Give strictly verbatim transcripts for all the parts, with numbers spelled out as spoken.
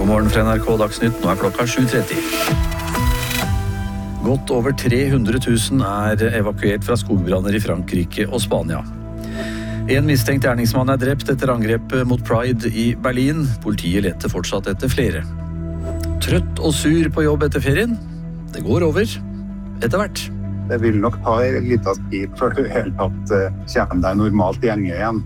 God morgen fra N R K Dagsnytt, nå er klokka sju tretti. Godt over tre hundre tusen er evakuert fra skogbranner i Frankrike og Spania. En mistenkt gjerningsmann er drept etter angrep mot Pride i Berlin. Politiet leter fortsatt etter flere. Trøtt og sur på jobb etter ferien? Det går over, etter hvert. Det vil nok ta en liten tid før du helt tatt kommer deg normalt i gjenge igjen.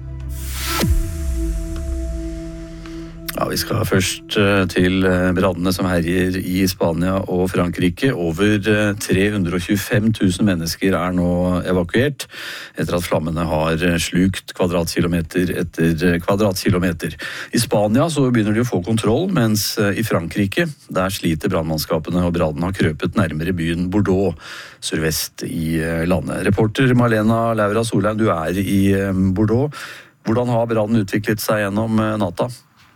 Ja, vi skal først til brannene som herjer i Spania og Frankrike. Over tre hundre og tjuefem tusen mennesker er nå evakuert etter at flammene har slukt kvadratkilometer etter kvadratkilometer. I Spania så begynner de å få kontroll, mens i Frankrike der sliter brannmannskapene og brannen har krøpet nærmere byen Bordeaux, sørvest i landet. Reporter Malena Laura Solheim, du er i Bordeaux. Hvordan har brannen utviklet seg gjennom natta?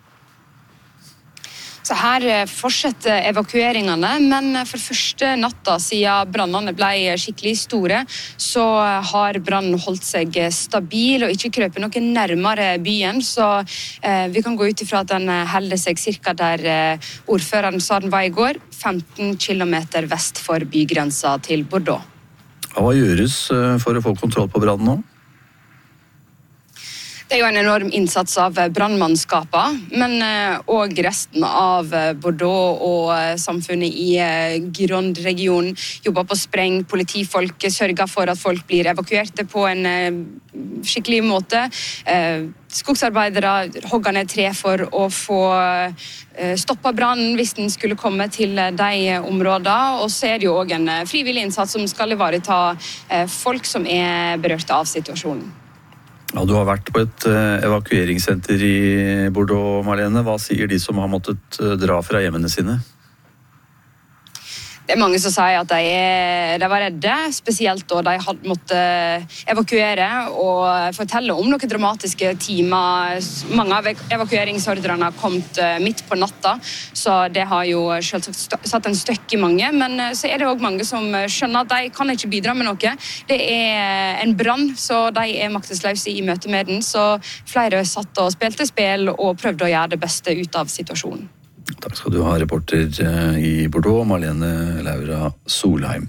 Så her fortsetter evakueringene, men for første natta siden brannene ble skikkelig store, så har brannen holdt seg stabil og ikke krøpet noe nærmere byen, så eh, vi kan gå ut ifra at den holder seg cirka der eh, ordføreren sa den var i går, femten kilometer vest for bygrensa til Bordeaux. Hva gjøres for å få kontroll på brannen nå? Det er jo en enorm innsats av brannmannskaper, men også resten av Bordeaux og samfunnet i Gironde-regionen jobber på spreng. Politifolk sørger for at folk blir evakuerte på en skikkelig måte. Skogsarbeidere hogger ned tre for å få stoppet brannen hvis den skulle komme til de områdene. Og så er det jo også en frivillig innsats som skal ivareta folk som er berørt av situasjonen. Ja, du har vært på et evakueringssenter i Bordeaux, Marlene. Hva sier de som har måttet dra fra hjemmene sine? Det er mange som sier at de, er, de var redde, spesielt da de hadde måttet evakuere og fortelle om noen dramatiske timer. Mange av evakueringsordrene har kommet midt på natta, så det har jo selvsagt satt en støkk i mange. Men så er det også mange som skjønner at de kan ikke bidra med noe. Det er en brann, så de er maktesløse i møte med den. Så flere satt og spilte spill og prøvde å gjøre det beste ut av situasjonen. Takk skal du ha, reporter i Bordeaux, Malene Laura Solheim.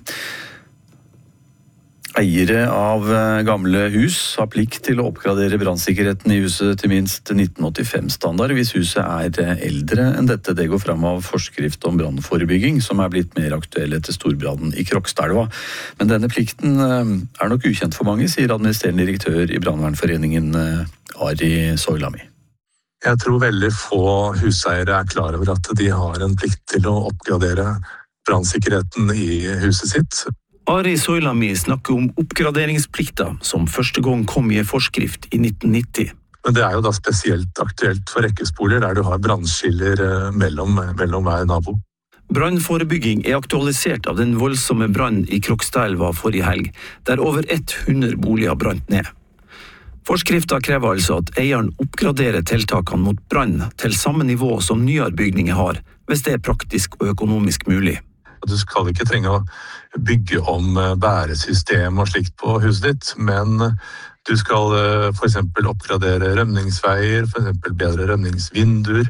Eiere av gamle hus har plikt til å oppgradere brannsikkerheten i huset til minst nitten åttifem-standard hvis huset er eldre enn dette. Det går fram av forskrift om brannforebygging, som er blitt mer aktuell etter storbrannen i Krokstadelva. Men denne plikten er nok ukjent for mange, sier administrerende direktør i Brannvernforeningen Ari Soilami. Jeg tror veldig få huseiere er klar over at de har en plikt til å oppgradere brannsikkerheten i huset sitt. Ari Soilami snakker om oppgraderingsplikta som første gang kom i en forskrift i nitten nitti. Men det er jo da spesielt aktuelt for rekkesboliger der du har brannskiller mellom, mellom hver nabo. Brannforebygging er aktualisert av den voldsomme brannen i Krokstadelva forrige helg, der over hundre boliger brant ned. Forskriften krever altså at eieren oppgraderer tiltakene mot brann til samme nivå som nyere bygninger har, hvis det er praktisk og økonomisk mulig. Du skal ikke trenge å bygge om bæresystem og slikt på huset ditt, men du skal for eksempel oppgradere rømningsveier, for eksempel bedre rømningsvinduer,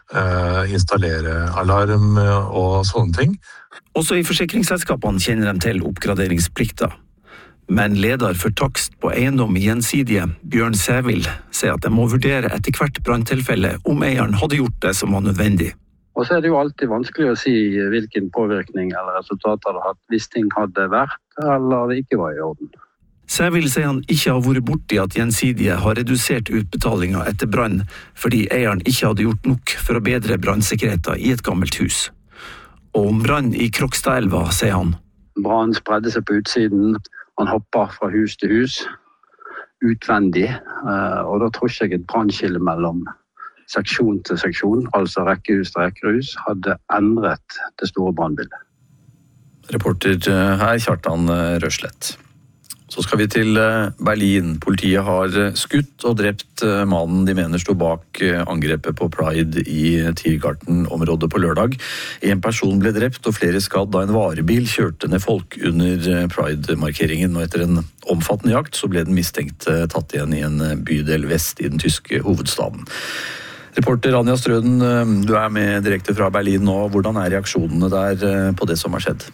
installere alarm og sånne ting. Også i forsikringsselskapene kjenner de til oppgraderingsplikter. Men leder for takst på eiendom i Gjensidige, Bjørn Sævild, sier at de må vurdere etter hvert branntilfelle om eieren hadde gjort det som var nødvendig. Og så er det jo alltid vanskelig å si hvilken påvirkning eller resultat det hadde hatt hvis ting hadde vært eller det ikke var i orden. Sævild sier han ikke har vært borti at Gjensidige har redusert utbetalinger etter brann fordi eieren ikke hadde gjort nok for å bedre brannsikkerheten i et gammelt hus. Og om brann i Krokstadelva, sier han. Brann spredde seg på utsiden. Han hopper fra hus til hus, utvendig, og da tror jeg et brannskille mellom seksjon til seksjon, altså rekkehus til rekkehus, hadde endret det store brannbildet. Reporter her, Kjartan Røslett. Så skal vi til Berlin. Politiet har skutt og drept mannen de mener stod bak angrepet på Pride i Tiergarten-området på lørdag. En person ble drept og flere skadd da en varebil kjørte ned folk under Pride-markeringen. Og etter en omfattende jakt så ble den mistenkt tatt igjen i en bydel vest i den tyske hovedstaden. Reporter Anja Strøden, du er med direkte fra Berlin nå. Hvordan er reaksjonene der på det som har skjedd?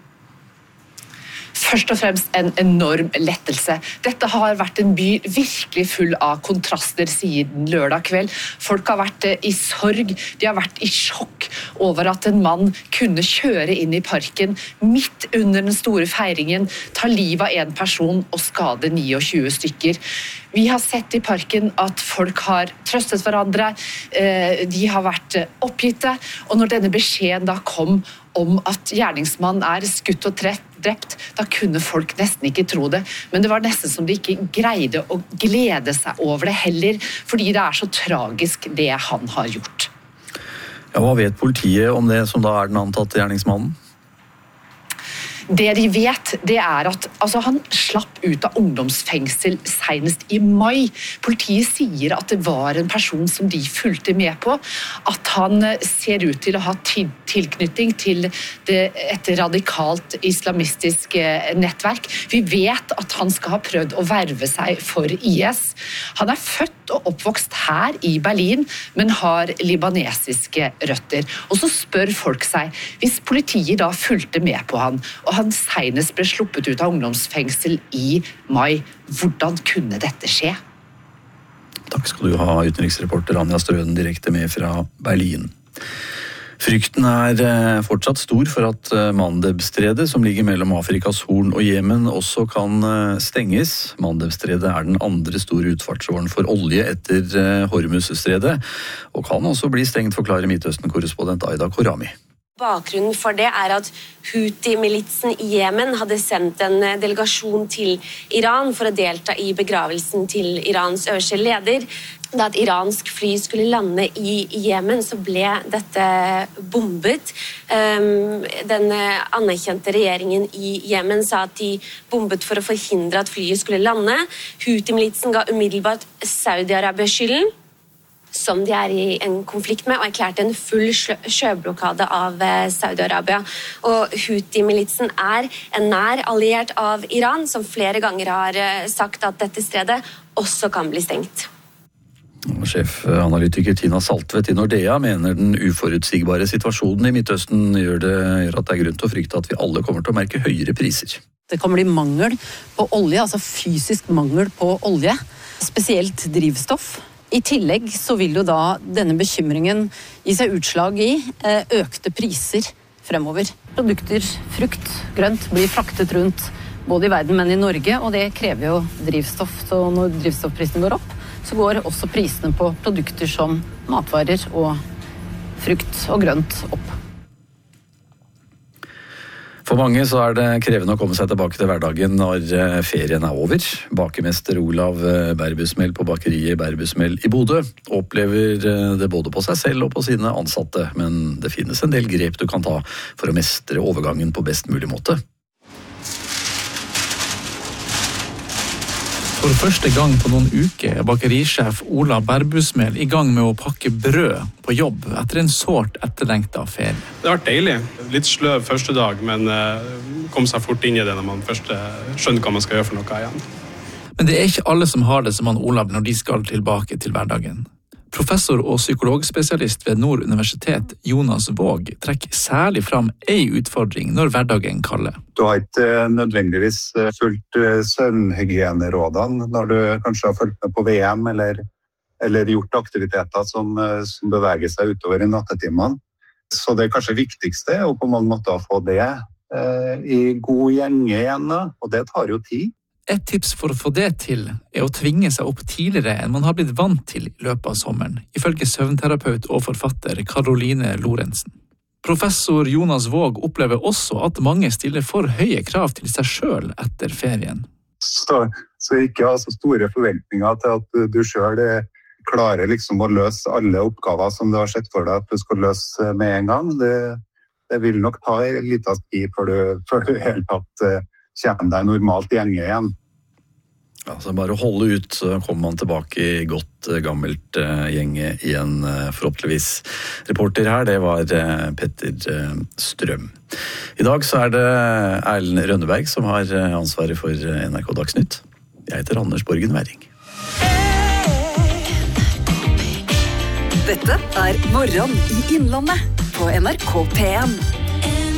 Først og fremst en enorm lettelse. Dette har vært en by virkelig full av kontraster siden lørdag kveld. Folk har vært i sorg, de har vært i sjokk over at en mann kunne kjøre inn i parken midt under den store feiringen, ta livet av en person og skade tjueni stykker. Vi har sett i parken at folk har trøstet hverandre, de har vært oppgitte, og når denne beskjeden da kom om at gjerningsmannen er skutt og drept, da kunne folk nesten ikke tro det. Men det var nesten som de ikke greide å glede seg over det heller, fordi det er så tragisk det han har gjort. Ja, hva vet politiet om det som da er den antatte gjerningsmannen? Det de vet, det er at altså, han slapp ut av ungdomsfengsel senest i mai. Politiet sier at det var en person som de fulgte med på, at han ser ut til å ha tilknytning til det, et radikalt islamistisk nettverk. Vi vet at han skal ha prøvd å verve seg for I S. Han er født og oppvokst her i Berlin, men har libanesiske røtter. Og så spør folk seg, hvis politiet da fulgte med på han, og han senest ble sluppet ut av ungdomsfengsel i mai. Hvordan kunne dette skje? Takk skal du ha, utenriksreporter Anja Strøden, direkte med fra Berlin. Frykten er fortsatt stor for at Mandeb-stredet, som ligger mellom Afrikas Horn og Jemen, også kan stenges. Mandeb-stredet er den andre store utfartsåren for olje etter Hormuz-stredet, og kan også bli stengt, forklarer Midtøsten-korrespondent Aida Korami. Bakgrunnen for det er at Houthi-militsen i Jemen hadde sendt en delegasjon til Iran for å delta i begravelsen til Irans øverste leder. Da et iransk fly skulle lande i Jemen, så ble dette bombet. Den anerkjente regjeringen i Jemen sa at de bombet for å forhindre at flyet skulle lande. Houthi-militsen ga umiddelbart Saudi-Arabia skylden, som de er i en konflikt med, og erklærte en full sjøblokade av Saudi-Arabia. Og Houthi-militsen er en nær alliert av Iran, som flere ganger har sagt at dette stredet også kan bli stengt. Sjefanalytiker Tina Saltvedt i Nordea mener den uforutsigbare situasjonen i Midtøsten gjør, det, gjør at det er grunn til å frykte at vi alle kommer til å merke høyere priser. Det kan bli mangel på olje, altså fysisk mangel på olje, spesielt drivstoff. I tillegg så vil jo da denne bekymringen gi seg utslag i økte priser fremover. Produkter, frukt, grønt blir fraktet rundt både i verden, men i Norge, og det krever jo drivstoff. Så når drivstoffprisen går opp, så går også prisene på produkter som matvarer og frukt og grønt opp. For mange så er det krevende å komme seg tilbake til hverdagen når ferien er over. Bakemester Olav Berbusmel på bakeriet Berbusmel i Bodø opplever det både på seg selv og på sine ansatte, men det finnes en del grep du kan ta for å mestre overgangen på best mulig måte. For første gang på noen uker er bakerisjef Olav Berbusmel i gang med å pakke brød på jobb etter en sårt etterlengtet ferie. Det har vært deilig. Litt sløv første dag, men kom seg fort inn i det når man først skjønner hva man skal gjøre for noe igjen. Men det er ikke alle som har det som han Olav når de skal tilbake til hverdagen. Professor og psykologspesialist ved Nord universitet, Jonas Våg, trekker særlig fram en utfordring når hverdagen kaller. Du har ikke nødvendigvis fulgt søvnhygienerådene når du kanskje har fulgt med på V M eller, eller gjort aktiviteter som, som beveger seg utover i nattetimene. Så det kanskje viktigste er å på mange måter få det eh, i god gjenge igjen, og det tar jo tid. Et tips for å få det til er å tvinge seg opp tidligere enn man har blitt vant til i løpet av sommeren, ifølge søvnterapeut og forfatter Karoline Lorentzen. Professor Jonas Våg opplever også at mange stiller for høye krav til seg selv etter ferien. Så, så ikke ha så store forventninger til at du selv klarer liksom å løse alle oppgaver som du har sett for deg at du skal løse med en gang. Det, det vil nok ta en liten tid før du, før du helt tatt kommer deg normalt gjenge igjen. Ja, så bare holde ut, så kommer man tilbake i godt gammelt uh, gjenge igjen, uh, forhåpentligvis. Reporter her, det var uh, Petter uh, Strøm. I dag så er det Erlend Rønneberg som har uh, ansvaret for uh, N R K Dagsnytt. Jeg heter Anders Borgen Werring. Dette er Morgen i Innlandet på N R K P en.